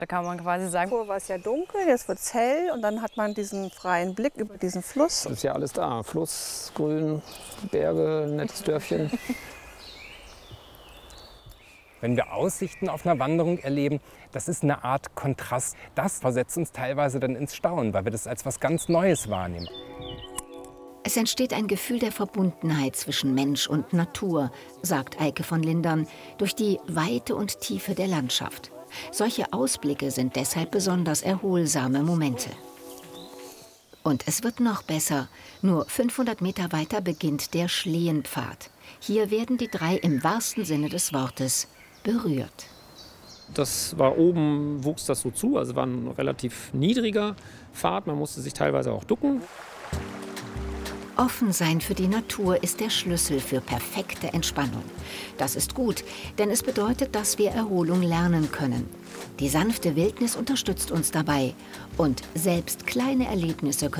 Da kann man quasi sagen, Vorher war es ja dunkel, jetzt wird es hell und dann hat man diesen freien Blick über diesen Fluss. Das ist ja alles da. Fluss, Grün, Berge, nettes Dörfchen. Wenn wir Aussichten auf einer Wanderung erleben, das ist eine Art Kontrast. Das versetzt uns teilweise dann ins Staunen, weil wir das als was ganz Neues wahrnehmen. Es entsteht ein Gefühl der Verbundenheit zwischen Mensch und Natur, sagt Eike von Lindern, durch die Weite und Tiefe der Landschaft. Solche Ausblicke sind deshalb besonders erholsame Momente. Und es wird noch besser. Nur 500 Meter weiter beginnt der Schliehenpfad. Hier werden die drei im wahrsten Sinne des Wortes berührt. Das war oben, wuchs das so zu, also war ein relativ niedriger Pfad. Man musste sich teilweise auch ducken. Offen sein für die Natur ist der Schlüssel für perfekte Entspannung. Das ist gut, denn es bedeutet, dass wir Erholung lernen können. Die sanfte Wildnis unterstützt uns dabei. Und selbst kleine Erlebnisse können